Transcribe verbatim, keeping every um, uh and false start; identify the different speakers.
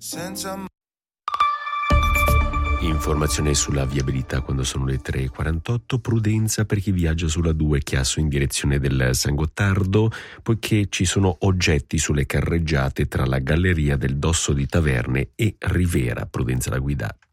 Speaker 1: senza.
Speaker 2: Informazione sulla viabilità quando sono le tre e quarantotto, prudenza per chi viaggia sulla due Chiasso in direzione del San Gottardo, poiché ci sono oggetti sulle carreggiate tra la galleria del Dosso di Taverne e Rivera, prudenza alla guida.